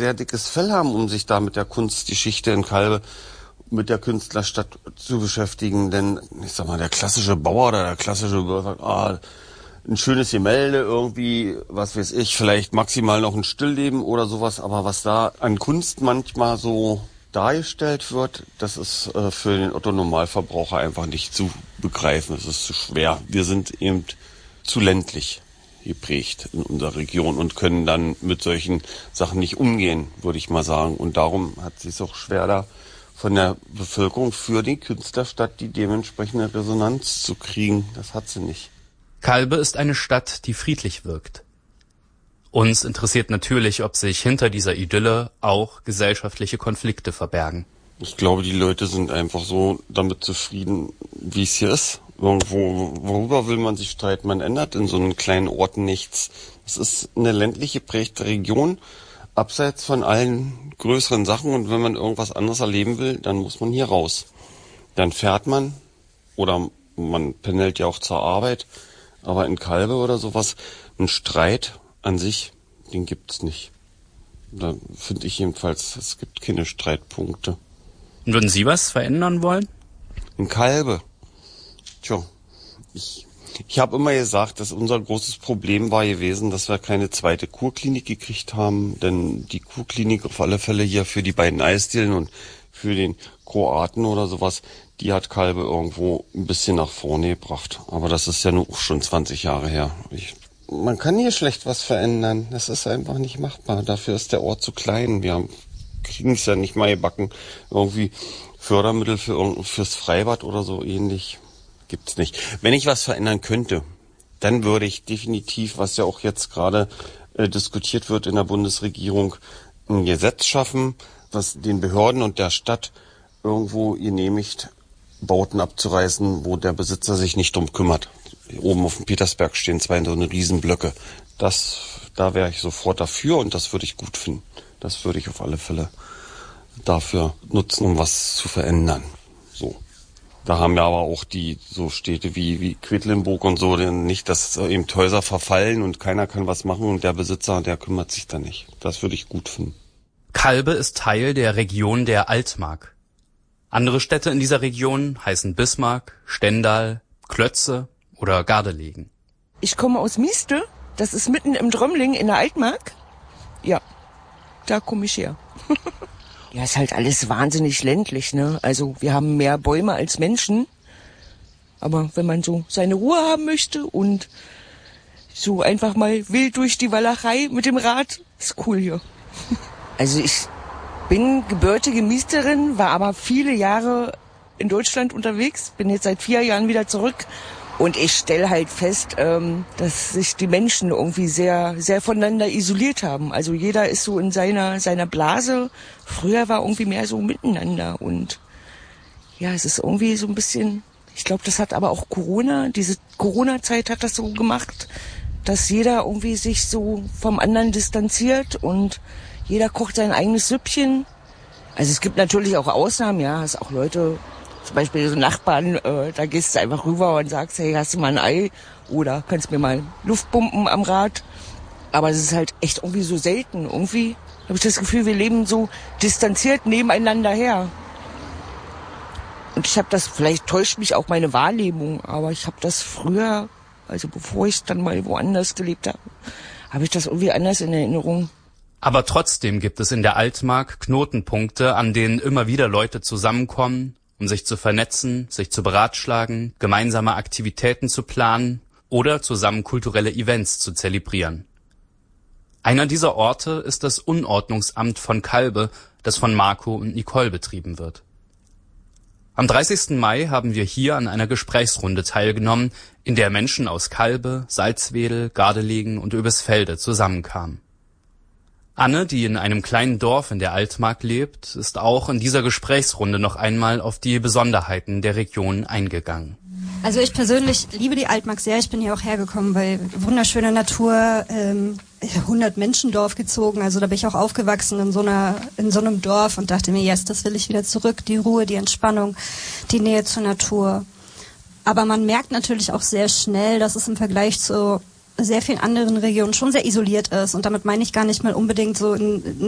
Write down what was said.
sehr dickes Fell haben, um sich da mit der Kunstgeschichte in Calbe, mit der Künstlerstadt zu beschäftigen. Denn, ich sag mal, der klassische Bauer oder der klassische Bürger sagt, ein schönes Gemälde irgendwie, was weiß ich, vielleicht maximal noch ein Stillleben oder sowas. Aber was da an Kunst manchmal so dargestellt wird, das ist für den Otto-Normalverbraucher einfach nicht zu begreifen. Es ist zu schwer. Wir sind eben zu ländlich geprägt in unserer Region und können dann mit solchen Sachen nicht umgehen, würde ich mal sagen. Und darum hat sie es auch schwer, da von der Bevölkerung für die Künstlerstadt die dementsprechende Resonanz zu kriegen. Das hat sie nicht. Calbe ist eine Stadt, die friedlich wirkt. Uns interessiert natürlich, ob sich hinter dieser Idylle auch gesellschaftliche Konflikte verbergen. Ich glaube, die Leute sind einfach so damit zufrieden, wie es hier ist. Irgendwo, worüber will man sich streiten? Man ändert in so einem kleinen Ort nichts. Es ist eine ländlich geprägte Region, abseits von allen größeren Sachen. Und wenn man irgendwas anderes erleben will, dann muss man hier raus. Dann fährt man oder man pendelt ja auch zur Arbeit. Aber in Calbe oder sowas, ein Streit an sich, den gibt's nicht. Da finde ich jedenfalls, es gibt keine Streitpunkte. Und würden Sie was verändern wollen? In Calbe. Tja, ich habe immer gesagt, dass unser großes Problem war gewesen, dass wir keine zweite Kurklinik gekriegt haben. Denn die Kurklinik auf alle Fälle hier für die beiden Eisdielen und für den Kroaten oder sowas, die hat Calbe irgendwo ein bisschen nach vorne gebracht. Aber das ist ja nur auch schon 20 Jahre her. Man kann hier schlecht was verändern. Das ist einfach nicht machbar. Dafür ist der Ort zu klein. Wir kriegen es ja nicht mal gebacken. Irgendwie Fördermittel fürs Freibad oder so ähnlich gibt's nicht. Wenn ich was verändern könnte, dann würde ich definitiv, was ja auch jetzt gerade diskutiert wird in der Bundesregierung, ein Gesetz schaffen, was den Behörden und der Stadt irgendwo genehmigt, Bauten abzureißen, wo der Besitzer sich nicht drum kümmert. Oben auf dem Petersberg stehen 2 so eine Riesenblöcke. Da wäre ich sofort dafür und das würde ich gut finden. Das würde ich auf alle Fälle dafür nutzen, um was zu verändern. So. Da haben wir aber auch die so Städte wie Quedlinburg und so, nicht, dass eben Häuser verfallen und keiner kann was machen und der Besitzer, der kümmert sich da nicht. Das würde ich gut finden. Calbe ist Teil der Region der Altmark. Andere Städte in dieser Region heißen Bismarck, Stendal, Klötze oder Gardelegen. Ich komme aus Mieste, das ist mitten im Drömling in der Altmark. Ja, da komme ich her. Ja, ist halt alles wahnsinnig ländlich, ne? Also wir haben mehr Bäume als Menschen. Aber wenn man so seine Ruhe haben möchte und so einfach mal wild durch die Walachei mit dem Rad, ist cool hier. Also ich bin gebürtige Miesterin, war aber viele Jahre in Deutschland unterwegs, bin jetzt seit 4 Jahren wieder zurück. Und ich stelle halt fest, dass sich die Menschen irgendwie sehr, sehr voneinander isoliert haben. Also jeder ist so in seiner Blase. Früher war irgendwie mehr so miteinander. Und ja, es ist irgendwie so ein bisschen, ich glaube, das hat aber auch diese Corona-Zeit hat das so gemacht, dass jeder irgendwie sich so vom anderen distanziert und jeder kocht sein eigenes Süppchen. Also es gibt natürlich auch Ausnahmen, ja, es auch Leute, zum Beispiel so Nachbarn, da gehst du einfach rüber und sagst, hey, hast du mal ein Ei? Oder kannst mir mal Luft pumpen am Rad? Aber es ist halt echt irgendwie so selten. Irgendwie habe ich das Gefühl, wir leben so distanziert nebeneinander her. Und ich habe das, vielleicht täuscht mich auch meine Wahrnehmung, aber ich habe das früher, also bevor ich dann mal woanders gelebt habe, habe ich das irgendwie anders in Erinnerung. Aber trotzdem gibt es in der Altmark Knotenpunkte, an denen immer wieder Leute zusammenkommen, um sich zu vernetzen, sich zu beratschlagen, gemeinsame Aktivitäten zu planen oder zusammen kulturelle Events zu zelebrieren. Einer dieser Orte ist das Unordnungsamt von Calbe, das von Marco und Nicole betrieben wird. Am 30. Mai haben wir hier an einer Gesprächsrunde teilgenommen, in der Menschen aus Calbe, Salzwedel, Gardelegen und Oebisfelde zusammenkamen. Anne, die in einem kleinen Dorf in der Altmark lebt, ist auch in dieser Gesprächsrunde noch einmal auf die Besonderheiten der Region eingegangen. Also ich persönlich liebe die Altmark sehr. Ich bin hier auch hergekommen, weil wunderschöne Natur, 100-Menschen-Dorf gezogen. Also da bin ich auch aufgewachsen in so einem Dorf und dachte mir, yes, das will ich wieder zurück. Die Ruhe, die Entspannung, die Nähe zur Natur. Aber man merkt natürlich auch sehr schnell, dass es im Vergleich zu sehr vielen anderen Regionen schon sehr isoliert ist. Und damit meine ich gar nicht mal unbedingt so in